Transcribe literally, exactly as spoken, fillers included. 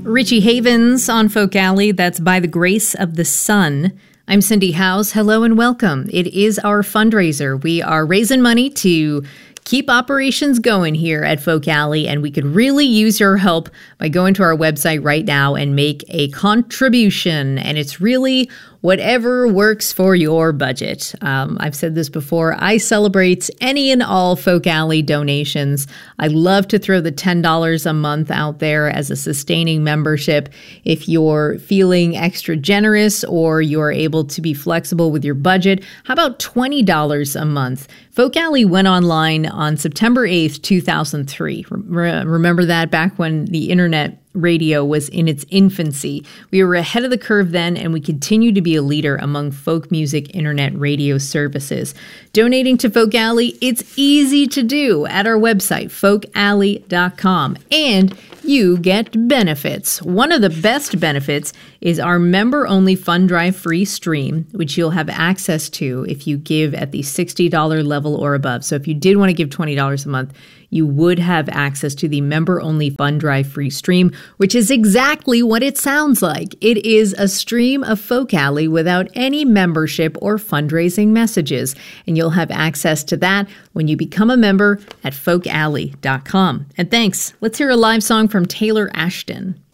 Richie Havens on Folk Alley. That's By the Grace of the Sun. I'm Cindy Howes. Hello and welcome. It is our fundraiser. We are raising money to keep operations going here at Folk Alley, and we could really use your help by going to our website right now and make a contribution. And it's really whatever works for your budget. Um, I've said this before. I celebrate any and all Folk Alley donations. I love to throw the ten dollars a month out there as a sustaining membership. If you're feeling extra generous or you're able to be flexible with your budget, how about twenty dollars a month? Folk Alley went online on September eighth, two thousand three. Re- remember that, back when the internet radio was in its infancy. We were ahead of the curve then, and we continue to be a leader among folk music internet radio services. Donating to Folk Alley, it's easy to do at our website, folk alley dot com, and you get benefits. One of the best benefits is our member-only Fund Drive free stream, which you'll have access to if you give at the sixty dollars level or above. So if you did want to give twenty dollars a month, you would have access to the member-only Fund Drive free stream, which is exactly what it sounds like. It is a stream of Folk Alley without any membership or fundraising messages, and you'll have access to that when you become a member at folk alley dot com. And thanks. Let's hear a live song from Taylor Ashton.